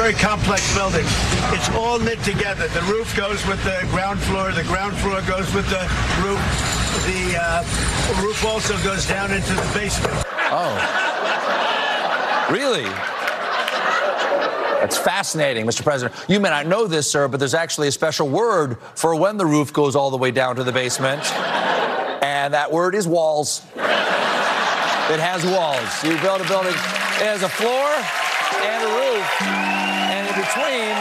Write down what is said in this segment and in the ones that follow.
very complex building. It's all knit together. The roof goes with the ground floor goes with the roof. The roof also goes down into the basement. Oh. Really? That's fascinating, Mr. President. You may not know this, sir, but there's actually a special word for when the roof goes all the way down to the basement. And that word is walls. It has walls. You build a building, it has a floor and a roof. And in between...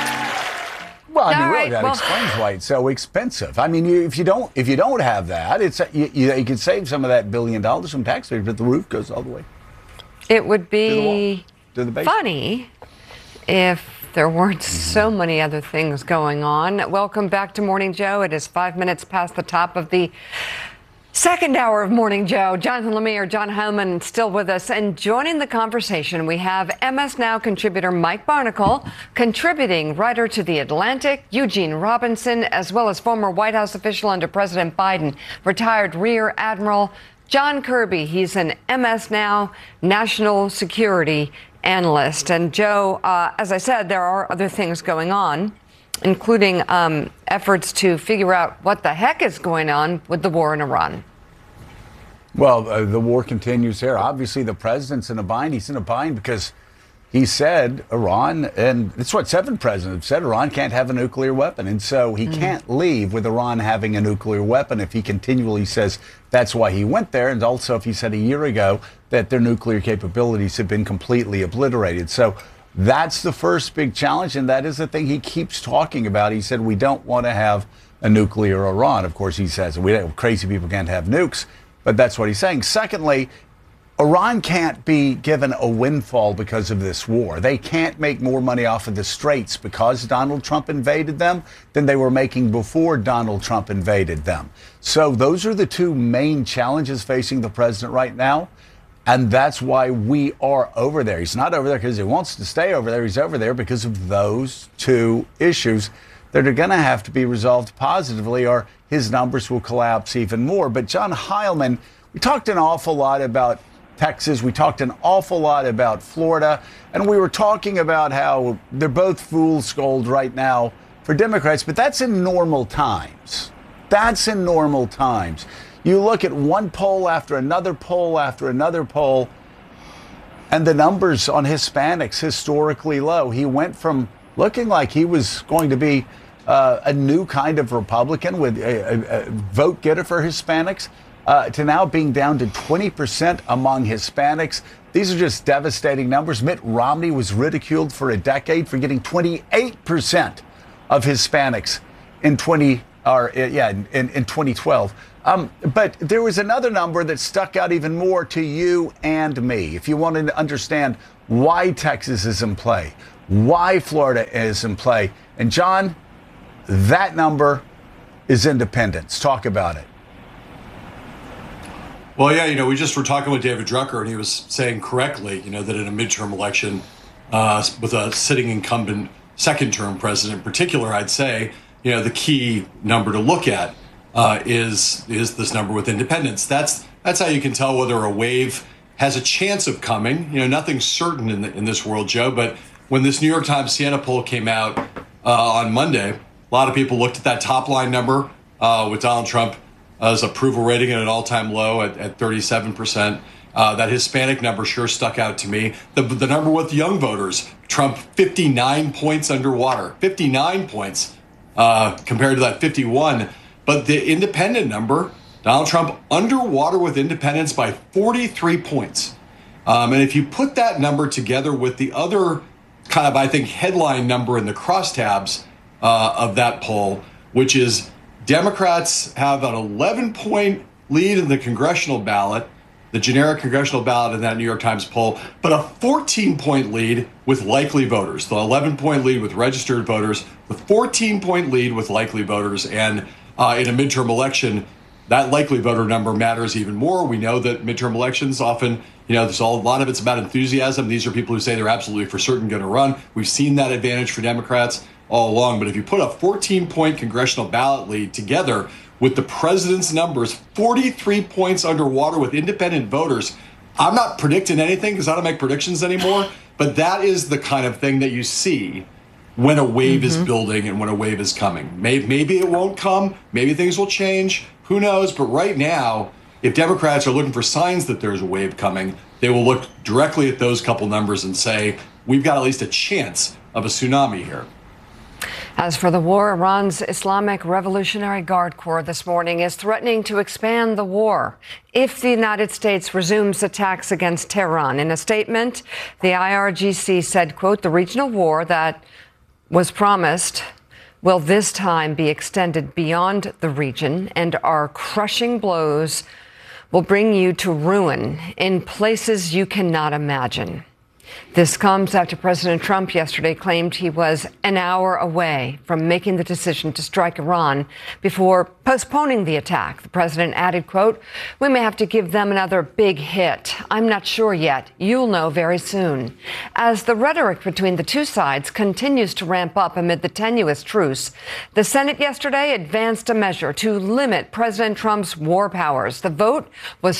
Well, I mean, really, that explains why it's so expensive. I mean, if you don't have that, it's you could save some of that $1 billion from taxpayers, but the roof goes all the way. It would be to the funny if there weren't so many other things going on. Welcome back to Morning Joe. It is 5 minutes past the top of the second hour of Morning Joe. Jonathan Lemire, John Heilemann still with us. And joining the conversation, we have MS Now contributor Mike Barnicle, contributing writer to The Atlantic, Eugene Robinson, as well as former White House official under President Biden, retired Rear Admiral John Kirby. He's an MS Now national security analyst. And Joe, as I said, there are other things going on, including efforts to figure out what the heck is going on with the war in Iran. Well, the war continues there. Obviously, the president's in a bind. He's in a bind because he said Iran, and it's what 7 presidents have said, Iran can't have a nuclear weapon. And so he can't leave with Iran having a nuclear weapon if he continually says that's why he went there. And also if he said a year ago that their nuclear capabilities have been completely obliterated. So that's the first big challenge, and that is the thing he keeps talking about. He said we don't want to have a nuclear Iran. Of course, he says crazy people can't have nukes, but that's what he's saying. Secondly, Iran can't be given a windfall because of this war. They can't make more money off of the Straits because Donald Trump invaded them than they were making before Donald Trump invaded them. So those are the two main challenges facing the president right now. And that's why we are over there. He's not over there because he wants to stay over there. He's over there because of those two issues that are going to have to be resolved positively, or his numbers will collapse even more. But John Heilemann, we talked an awful lot about Texas. We talked an awful lot about Florida. And we were talking about how they're both fool's gold right now for Democrats. But that's in normal times. That's in normal times. You look at one poll after another poll after another poll, and the numbers on Hispanics historically low. He went from looking like he was going to be a new kind of Republican with a vote getter for Hispanics to now being down to 20% among Hispanics. These are just devastating numbers. Mitt Romney was ridiculed for a decade for getting 28% of Hispanics in 2012. But there was another number that stuck out even more to you and me. If you wanted to understand why Texas is in play, why Florida is in play. And John, that number is independence. Talk about it. Well, yeah, we just were talking with David Drucker, and he was saying correctly, that in a midterm election with a sitting incumbent second-term president in particular, I'd say, the key number to look at is this number with independents. That's how you can tell whether a wave has a chance of coming. Nothing's certain in this world, Joe. But when this New York Times Siena poll came out on Monday, a lot of people looked at that top line number with Donald Trump as approval rating at an all-time low at 37%. That Hispanic number sure stuck out to me. The number with young voters, Trump 59 points underwater, 59 points compared to that 51. But the independent number, Donald Trump underwater with independents by 43 points. And if you put that number together with the other kind of, I think, headline number in the crosstabs of that poll, which is Democrats have an 11-point lead in the congressional ballot, the generic congressional ballot in that New York Times poll, but a 14-point lead with likely voters. The 11-point lead with registered voters, the 14-point lead with likely voters. And in a midterm election, that likely voter number matters even more. We know that midterm elections often, there's a lot of it's about enthusiasm. These are people who say they're absolutely for certain going to run. We've seen that advantage for Democrats all along. But if you put a 14-point congressional ballot lead together with the president's numbers, 43 points underwater with independent voters, I'm not predicting anything because I don't make predictions anymore. But that is the kind of thing that you see when a wave is building and when a wave is coming. Maybe it won't come. Maybe things will change. Who knows? But right now, if Democrats are looking for signs that there's a wave coming, they will look directly at those couple numbers and say, we've got at least a chance of a tsunami here. As for the war, Iran's Islamic Revolutionary Guard Corps this morning is threatening to expand the war if the United States resumes attacks against Tehran. In a statement, the IRGC said, quote, the regional war that was promised will this time be extended beyond the region, and our crushing blows will bring you to ruin in places you cannot imagine. This comes after President Trump yesterday claimed he was an hour away from making the decision to strike Iran before postponing the attack. The president added, quote, we may have to give them another big hit. I'm not sure yet. You'll know very soon. As the rhetoric between the two sides continues to ramp up amid the tenuous truce, the Senate yesterday advanced a measure to limit President Trump's war powers. The vote was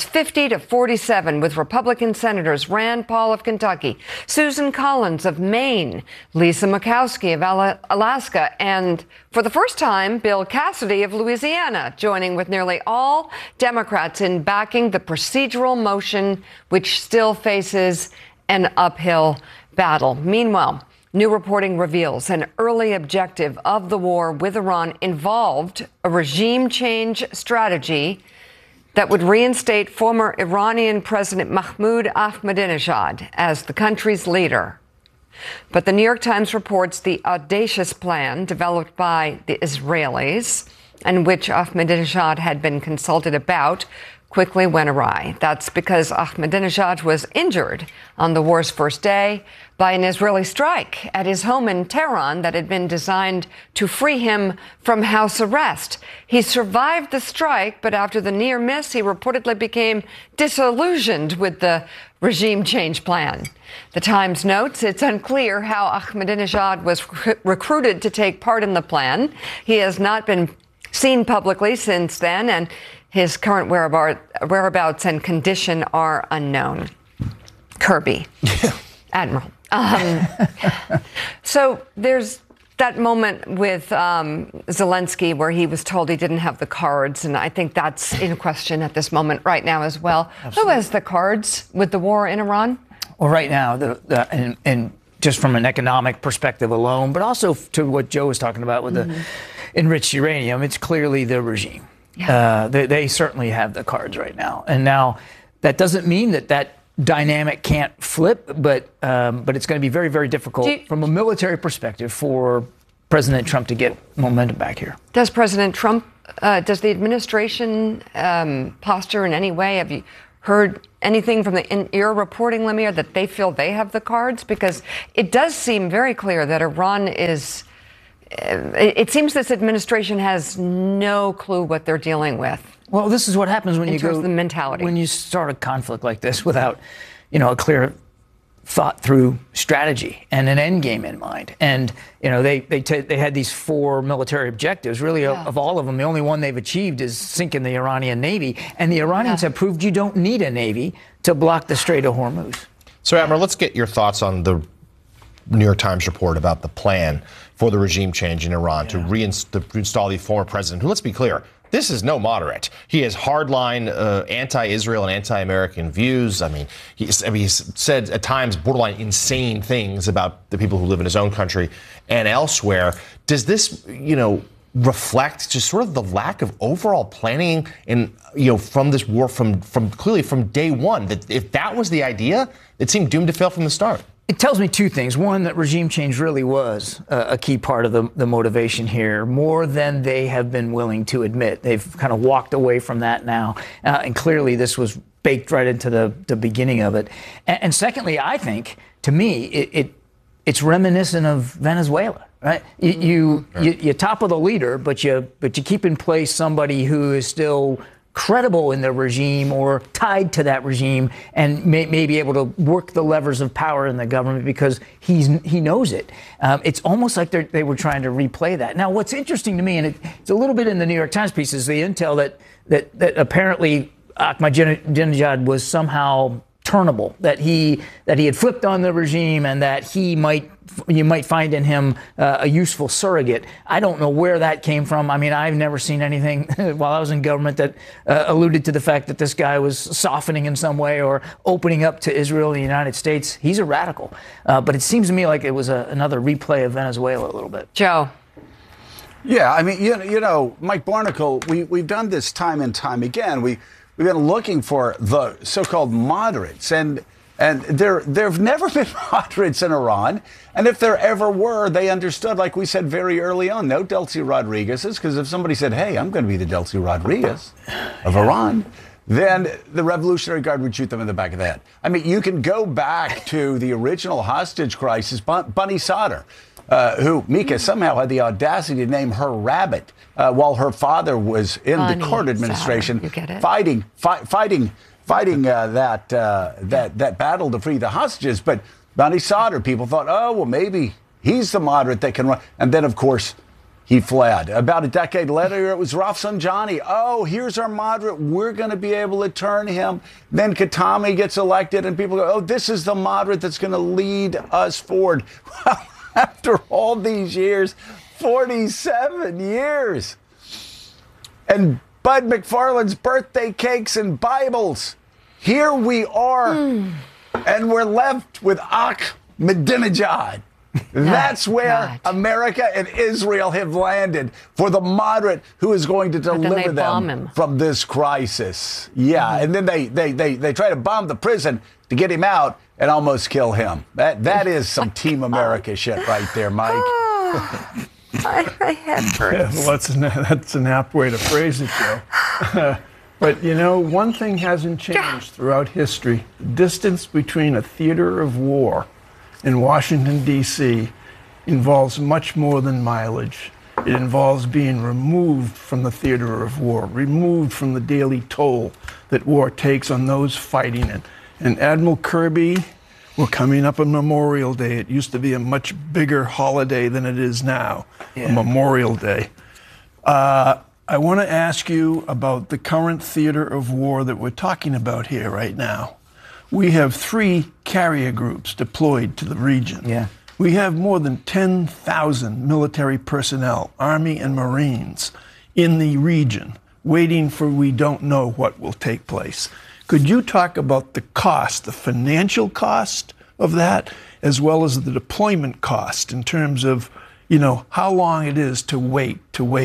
50-47, with Republican Senators Rand Paul of Kentucky, Susan Collins of Maine, Lisa Murkowski of Alaska, and for the first time, Bill Cassidy of Louisiana, joining with nearly all Democrats in backing the procedural motion, which still faces an uphill battle. Meanwhile, new reporting reveals an early objective of the war with Iran involved a regime change strategy that would reinstate former Iranian President Mahmoud Ahmadinejad as the country's leader. But the New York Times reports the audacious plan developed by the Israelis, and which Ahmadinejad had been consulted about, quickly went awry. That's because Ahmadinejad was injured on the war's first day by an Israeli strike at his home in Tehran that had been designed to free him from house arrest. He survived the strike, but after the near miss, he reportedly became disillusioned with the regime change plan. The Times notes it's unclear how Ahmadinejad was recruited to take part in the plan. He has not been seen publicly since then, and his current whereabouts and condition are unknown. Kirby. Admiral. So there's that moment with Zelensky where he was told he didn't have the cards, and I think that's in question at this moment right now as well. Absolutely. Who has the cards with the war in Iran? Well, right now, and just from an economic perspective alone, but also to what Joe was talking about with the enriched uranium, it's clearly the regime. Yeah. They certainly have the cards right now. And now that doesn't mean that dynamic can't flip, but it's going to be very, very difficult from a military perspective for President Trump to get momentum back here. Does President Trump, does the administration posture in any way? Have you heard anything from in your reporting, Lemire, that they feel they have the cards? Because it does seem very clear that Iran is... It seems this administration has no clue what they're dealing with. Well, this is what happens when you go the mentality. When you start a conflict like this without, a clear thought through strategy and an end game in mind. And they had these 4 military objectives. Really, of all of them, the only one they've achieved is sinking the Iranian Navy. And the Iranians have proved you don't need a Navy to block the Strait of Hormuz. So, Admiral, let's get your thoughts on the New York Times report about the plan for the regime change in Iran to reinstall the former president, who, let's be clear, this is no moderate. He has hardline anti-Israel and anti-American views. He's said at times borderline insane things about the people who live in his own country and elsewhere. Does this, reflect just sort of the lack of overall planning and, from this war from clearly from day one, that if that was the idea, it seemed doomed to fail from the start? It tells me 2 things. One, that regime change really was a key part of the motivation here, more than they have been willing to admit. They've kind of walked away from that now. And clearly this was baked right into the beginning of it. And secondly, I think, to me, it's reminiscent of Venezuela, right? You topple the leader, but you keep in place somebody who is still credible in the regime or tied to that regime and may be able to work the levers of power in the government because he knows it. It's almost like they were trying to replay that. Now, what's interesting to me, and it's a little bit in the New York Times piece, is the intel that apparently Ahmadinejad was somehow turnable, that he had flipped on the regime, and that you might find in him a useful surrogate. I don't know where that came from. I mean, I've never seen anything while I was in government that alluded to the fact that this guy was softening in some way or opening up to Israel and the United States. He's a radical. But it seems to me like it was another replay of Venezuela a little bit. Joe. Yeah, I mean, you know, Mike Barnicle, we've done this time and time again. We've been looking for the so-called moderates, and there've never been moderates in Iran. And if there ever were, they understood, like we said very early on, no Delcy Rodriguez's, because if somebody said, hey, I'm going to be the Delcy Rodriguez of Iran, then the Revolutionary Guard would shoot them in the back of the head. I mean, you can go back to the original hostage crisis, Bunny Sadr, who Mika somehow had the audacity to name her rabbit while her father was in the Carter administration fighting that battle to free the hostages. But Bunny Sadr, people thought, oh, well, maybe he's the moderate that can run. And then, of course, he fled. About a decade later, it was Rafsanjani. Oh, here's our moderate. We're going to be able to turn him. Then Khatami gets elected, and people go, oh, this is the moderate that's going to lead us forward. Well, after all these years, 47 years, and Bud McFarlane's birthday cakes and Bibles, here we are, and we're left with Ahmadinejad. That's where America and Israel have landed for the moderate who is going to deliver them from this crisis. Yeah, and then they try to bomb the prison to get him out and almost kill him. That is some Team America shit right there, Mike. My head hurts. Yeah, well, that's an apt way to phrase it, Joe. But, you know, one thing hasn't changed throughout history. The distance between a theater of war in Washington, D.C. involves much more than mileage. It involves being removed from the theater of war, removed from the daily toll that war takes on those fighting it. And Admiral Kirby, we're coming up on Memorial Day. It used to be a much bigger holiday than it is now, Memorial Day. I want to ask you about the current theater of war that we're talking about here right now. We have 3 carrier groups deployed to the region. Yeah. We have more than 10,000 military personnel, Army and Marines, in the region, waiting for we don't know what will take place. Could you talk about the cost, the financial cost of that, as well as the deployment cost in terms of, you know, how long it is to wait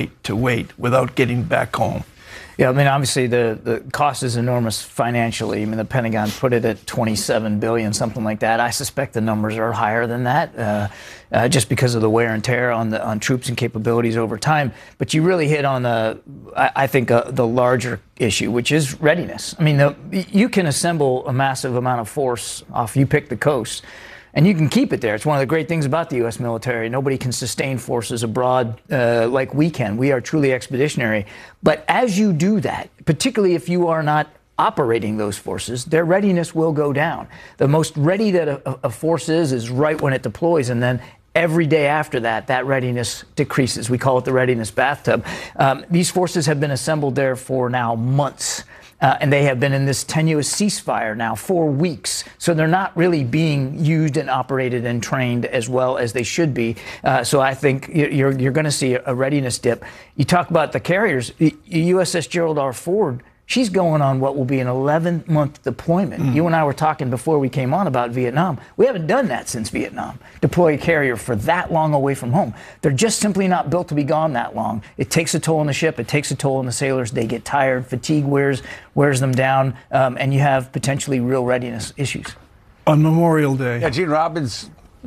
without getting back home? Yeah, I mean, obviously the cost is enormous financially. I mean, the Pentagon put it at $27 billion, something like that. I suspect the numbers are higher than that, just because of the wear and tear on troops and capabilities over time. But you really hit on I think the larger issue, which is readiness. I mean, you can assemble a massive amount of force off. You pick the coast, and you can keep it there. It's one of the great things about the U.S. military. Nobody can sustain forces abroad like we can. We are truly expeditionary. But as you do that, particularly if you are not operating those forces, their readiness will go down. The most ready that a force is right when it deploys, and then every day after that, that readiness decreases. We call it the readiness bathtub. These forces have been assembled there for now months. And they have been in this tenuous ceasefire now for weeks. So they're not really being used and operated and trained as well as they should be. So I think you're going to see a readiness dip. You talk about the carriers, USS Gerald R. Ford, she's going on what will be an 11-month deployment. You and I were talking before we came on about Vietnam. We haven't done that since Vietnam. Deploy a carrier for that long away from home. They're just simply not built to be gone that long. It takes a toll on the ship. It takes a toll on the sailors. They get tired. Fatigue wears them down. And you have potentially real readiness issues. On Memorial Day. Yeah, Gene Robbins.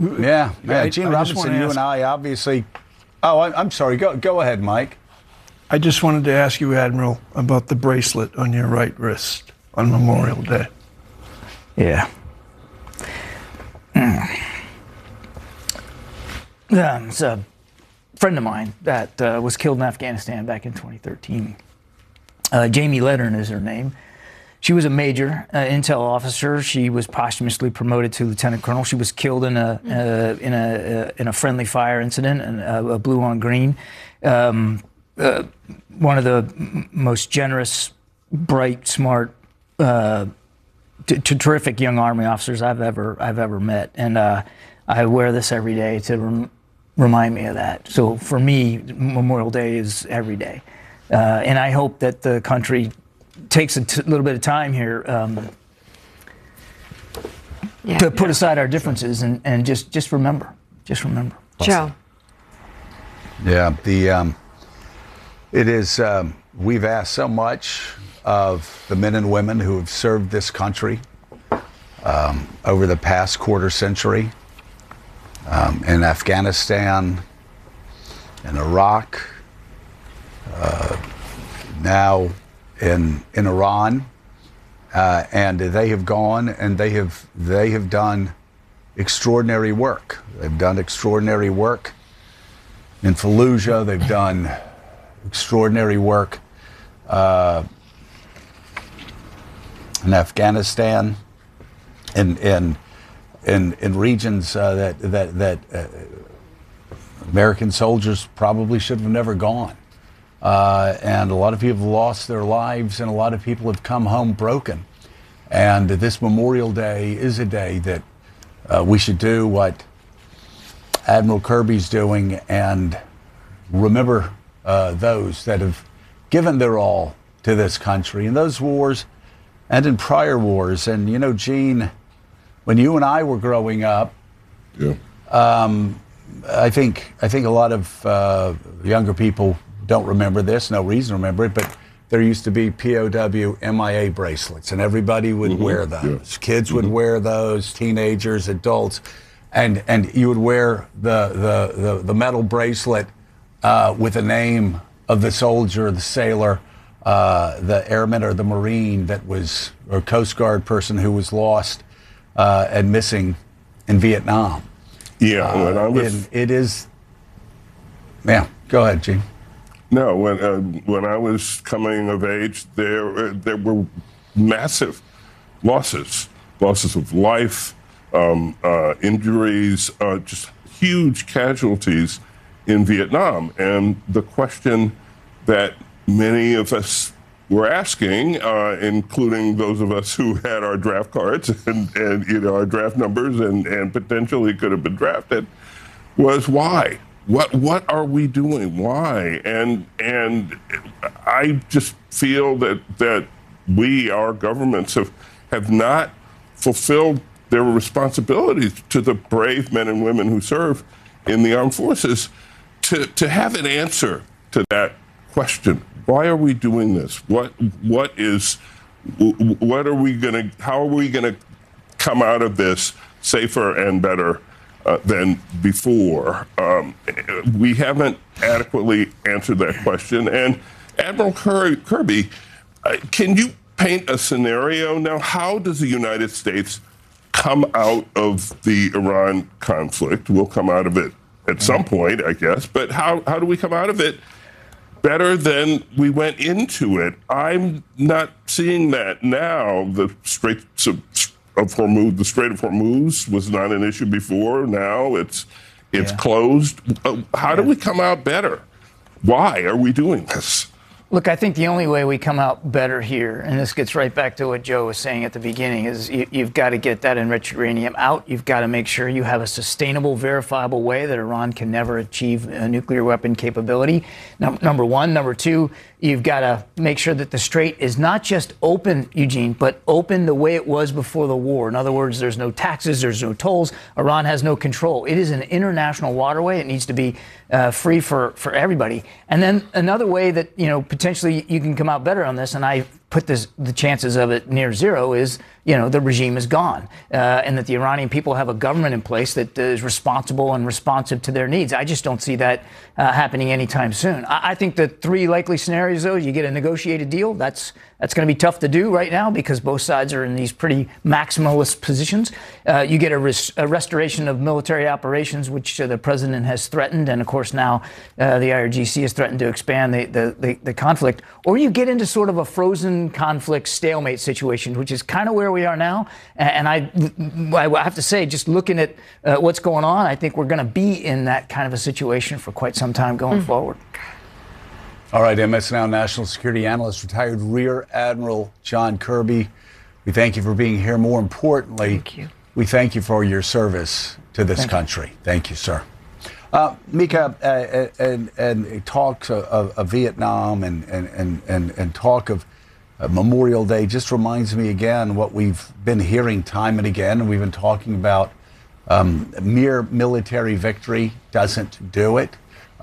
Gene Robinson, you and I obviously. Oh, I'm sorry. Go ahead, Mike. I just wanted to ask you, Admiral, about the bracelet on your right wrist on Memorial Day. Yeah. It's a friend of mine that was killed in Afghanistan back in 2013. Jamie Leonard is her name. She was a major intel officer. She was posthumously promoted to lieutenant colonel. She was killed in a friendly fire incident, a blue on green. One of the most generous, bright, smart terrific young Army officers I've ever met, and I wear this every day to remind me of that. So for me, Memorial Day is every day, and I hope that the country takes a little bit of time here to put aside our differences and just remember. Joe. Yeah, it is. We've asked so much of the men and women who have served this country over the past quarter century in Afghanistan, in Iraq, now in Iran, and they have gone and they have done extraordinary work. They've done extraordinary work in Fallujah. They've done extraordinary work in Afghanistan, in regions that American soldiers probably should have never gone. And a lot of people have lost their lives, and a lot of people have come home broken. And this Memorial Day is a day that we should do what Admiral Kirby's doing and remember those that have given their all to this country in those wars and in prior wars. And, you know, Gene, when you and I were growing up, I think a lot of younger people don't remember this, no reason to remember it, but there used to be POW MIA bracelets, and everybody would wear those. Kids would wear those, teenagers, adults, and you would wear the metal bracelet with the name of the soldier, the sailor, the airman or the Marine that was, or Coast Guard person who was lost and missing in Vietnam. Yeah, when I was, it is. Yeah, go ahead, Gene. No, when I was coming of age, there were massive losses of life, injuries, just huge casualties in Vietnam. And the question that many of us were asking, including those of us who had our draft cards and you know, our draft numbers and potentially could have been drafted, was why? What are we doing? Why? And I just feel that we, our governments, have not fulfilled their responsibilities to the brave men and women who serve in the armed forces to have an answer to that question. Why are we doing this? How are we gonna come out of this safer and better than before? We haven't adequately answered that question. And Admiral Kirby, can you paint a scenario now? How does the United States come out of the Iran conflict? We'll come out of it at some point, I guess, but how do we come out of it better than we went into it? I'm not seeing that now. The Strait of Hormuz was not an issue before. Now it's closed. How do we come out better? Why are we doing this? Look, I think the only way we come out better here, and this gets right back to what Joe was saying at the beginning, is you've got to get that enriched uranium out. You've got to make sure you have a sustainable, verifiable way that Iran can never achieve a nuclear weapon capability. Number one. Number two, you've got to make sure that the Strait is not just open, Eugene, but open the way it was before the war. In other words, there's no taxes, there's no tolls. Iran has no control. It is an international waterway. It needs to be free for everybody. And then another way that, you know, potentially you can come out better on this, and I put the chances of it near zero, is, you know, the regime is gone, and that the Iranian people have a government in place that is responsible and responsive to their needs. I just don't see that happening anytime soon. I think the three likely scenarios, though, you get a negotiated deal. That's going to be tough to do right now because both sides are in these pretty maximalist positions. You get a restoration of military operations, which the president has threatened, and of course now the IRGC has threatened to expand the conflict. Or you get into sort of a frozen conflict stalemate situation, which is kind of where we are now. And I have to say, just looking at what's going on, I think we're going to be in that kind of a situation for quite some time going forward. All right, MS Now national security analyst, retired Rear Admiral John Kirby, We thank you for being here. More importantly, Thank you. we thank you for your service to this country. Thank you, sir. Mika, and talks of Vietnam and talk of Memorial Day just reminds me again what we've been hearing time and again, and we've been talking about mere military victory doesn't do it.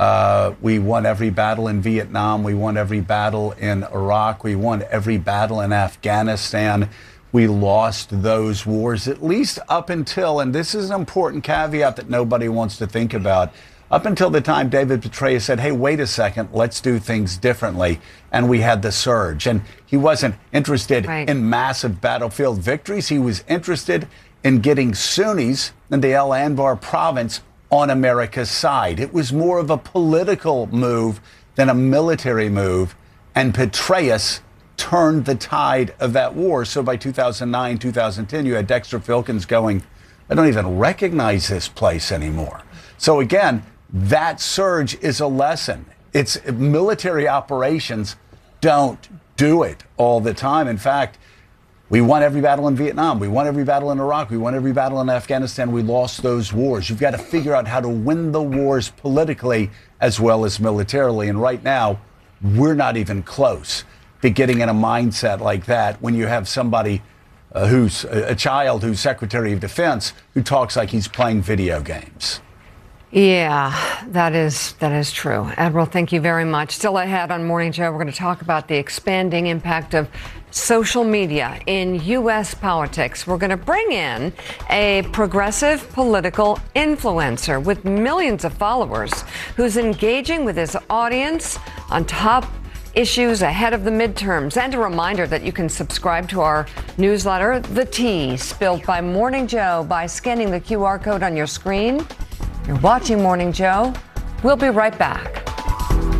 We won every battle in Vietnam. We won every battle in Iraq. We won every battle in Afghanistan. We lost those wars, at least up until, and this is an important caveat that nobody wants to think about, up until the time David Petraeus said, hey, wait a second, let's do things differently. And we had the surge. And he wasn't interested in massive battlefield victories. He was interested in getting Sunnis in the El Anbar province on America's side. It was more of a political move than a military move. And Petraeus turned the tide of that war. So by 2009, 2010, you had Dexter Filkins going, I don't even recognize this place anymore. So again, that surge is a lesson. It's military operations don't do it all the time. In fact, we won every battle in Vietnam. We won every battle in Iraq. We won every battle in Afghanistan. We lost those wars. You've got to figure out how to win the wars politically as well as militarily. And right now, we're not even close to getting in a mindset like that when you have somebody who's a child who's Secretary of Defense who talks like he's playing video games. Yeah, that is true. Admiral, thank you very much. Still ahead on Morning Joe, we're going to talk about the expanding impact of social media in U.S. politics. We're going to bring in a progressive political influencer with millions of followers who's engaging with his audience on top issues ahead of the midterms. And a reminder that you can subscribe to our newsletter, The Tea, spilled by Morning Joe, by scanning the QR code on your screen. You're watching Morning Joe. We'll be right back.